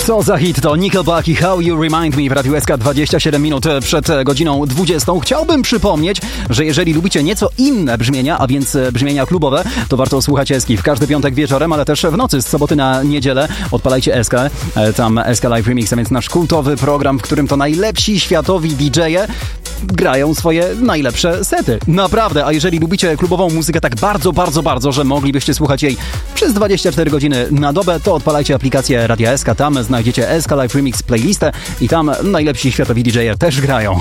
Co za hit, to Nickelback i How You Remind Me w Radiu SK 27 minut przed godziną 20. Chciałbym przypomnieć, że jeżeli lubicie nieco inne brzmienia, a więc brzmienia klubowe, to warto słuchać Eski w każdy piątek wieczorem, ale też w nocy z soboty na niedzielę. Odpalajcie Eskę, tam SK Live Remix, a więc nasz kultowy program, w którym to najlepsi światowi DJ-e grają swoje najlepsze sety. Naprawdę, a jeżeli lubicie klubową muzykę tak bardzo, że moglibyście słuchać jej przez 24 godziny na dobę, to odpalajcie aplikację Radia SK, tam znajdziecie SK Live Remix playlistę i tam najlepsi światowi DJ-e też grają.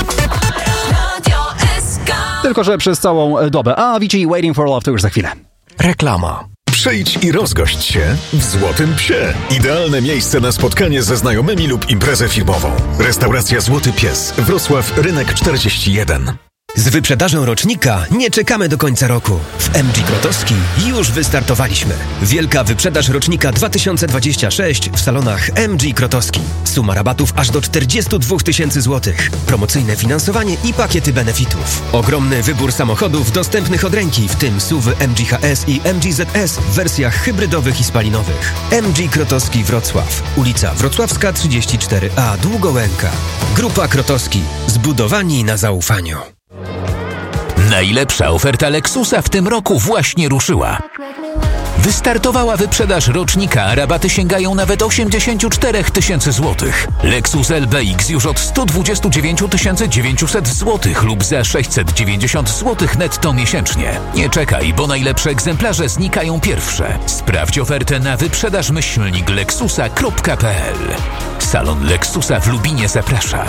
Tylko że przez całą dobę. A Avicii Waiting for Love to już za chwilę. Reklama. Przyjdź i rozgość się w Złotym Psie. Idealne miejsce na spotkanie ze znajomymi lub imprezę firmową. Restauracja Złoty Pies, Wrocław, Rynek 41. Z wyprzedażą rocznika nie czekamy do końca roku. W MG Krotowski już wystartowaliśmy. Wielka wyprzedaż rocznika 2026 w salonach MG Krotowski. Suma rabatów aż do 42 000 złotych. Promocyjne finansowanie i pakiety benefitów. Ogromny wybór samochodów dostępnych od ręki, w tym SUV MG HS i MG ZS w wersjach hybrydowych i spalinowych. MG Krotowski Wrocław. Ulica Wrocławska 34A Długołęka. Grupa Krotowski. Zbudowani na zaufaniu. Najlepsza oferta Lexusa w tym roku właśnie ruszyła. Wystartowała wyprzedaż rocznika, a rabaty sięgają nawet 84 000 złotych. Lexus LBX już od 129 900 złotych lub za 690 złotych netto miesięcznie. Nie czekaj, bo najlepsze egzemplarze znikają pierwsze. Sprawdź ofertę na wyprzedaż-lexusa.pl. Salon Lexusa w Lubinie zaprasza.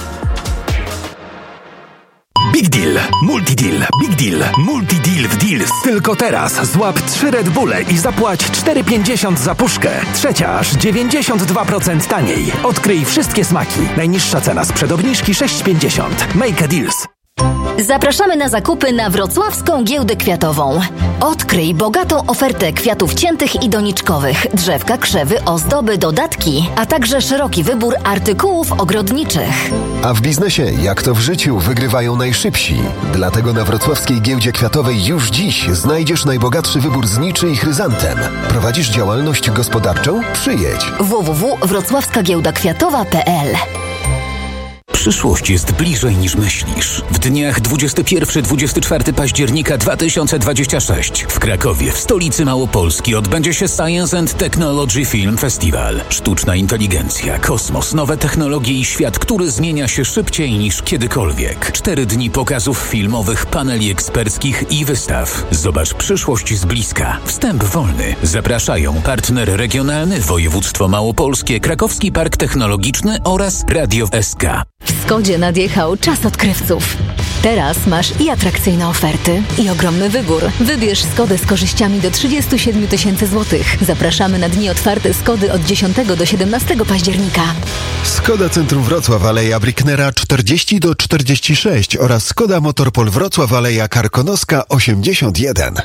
Big Deal, Multi-Deal, Big Deal, Multi-Deal w Deals. Tylko teraz złap 3 Red Bulle i zapłać 4,50 za puszkę. Trzecia aż 92% taniej. Odkryj wszystkie smaki. Najniższa cena sprzed obniżki 6,50. Make a Deals. Zapraszamy na zakupy na wrocławską giełdę kwiatową. Odkryj bogatą ofertę kwiatów ciętych i doniczkowych, drzewka, krzewy, ozdoby, dodatki, a także szeroki wybór artykułów ogrodniczych. A w biznesie, jak to w życiu, wygrywają najszybsi. Dlatego na wrocławskiej giełdzie kwiatowej już dziś znajdziesz najbogatszy wybór zniczy i chryzantem. Prowadzisz działalność gospodarczą? Przyjedź. www.wrocławskagiełdakwiatowa.pl. Przyszłość jest bliżej niż myślisz. W dniach 21-24 października 2026 w Krakowie, w stolicy Małopolski, odbędzie się Science and Technology Film Festival. Sztuczna inteligencja, kosmos, nowe technologie i świat, który zmienia się szybciej niż kiedykolwiek. 4 dni pokazów filmowych, paneli eksperckich i wystaw. Zobacz przyszłość z bliska. Wstęp wolny. Zapraszają partner regionalny, województwo małopolskie, Krakowski Park Technologiczny oraz Radio SK. W Skodzie nadjechał czas odkrywców. Teraz masz i atrakcyjne oferty, i ogromny wybór. Wybierz Skodę z korzyściami do 37 000 złotych. Zapraszamy na dni otwarte Skody od 10 do 17 października. Skoda Centrum Wrocław, Aleja Bricknera 40-46 oraz Skoda Motorpol Wrocław, Aleja Karkonoska 81.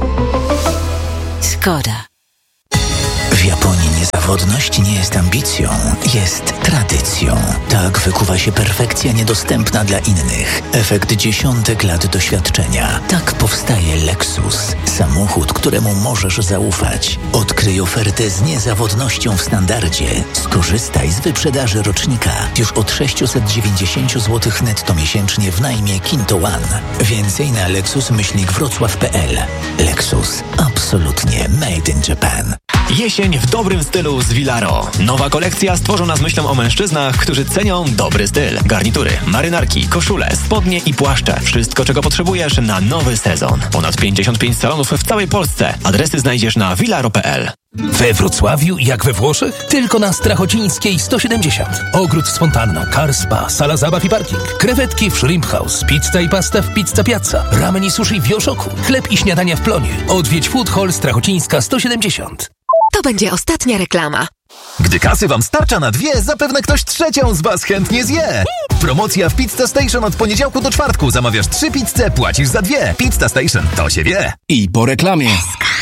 Skoda. W Japonii niezawodność nie jest ambicją, jest tradycją. Tak wykuwa się perfekcja niedostępna dla innych. Efekt dziesiątek lat doświadczenia. Tak powstaje Lexus. Samochód, któremu możesz zaufać. Odkryj ofertę z niezawodnością w standardzie. Skorzystaj z wyprzedaży rocznika. Już od 690 zł netto miesięcznie w najmie Kinto One. Więcej na lexus-wrocław.pl. Lexus. Absolutnie made in Japan. Jesień w dobrym stylu z Vilaro. Nowa kolekcja stworzona z myślą o mężczyznach, którzy cenią dobry styl. Garnitury, marynarki, koszule, spodnie i płaszcze. Wszystko, czego potrzebujesz na nowy sezon. Ponad 55 salonów w całej Polsce. Adresy znajdziesz na vilaro.pl. We Wrocławiu, jak we Włoszech? Tylko na Strachocińskiej 170. Ogród z fontanną, car spa, sala zabaw i parking. Krewetki w Shrimp House, pizza i pasta w Pizza Piazza. Ramen i sushi w Joszoku. Chleb i śniadania w Plonie. Odwiedź Food Hall Strachocińska 170. To będzie ostatnia reklama. Gdy kasy wam starcza na dwie, zapewne ktoś trzecią z was chętnie zje. Promocja w Pizza Station od poniedziałku do czwartku. Zamawiasz 3 pizze, płacisz za 2. Pizza Station, to się wie. I po reklamie.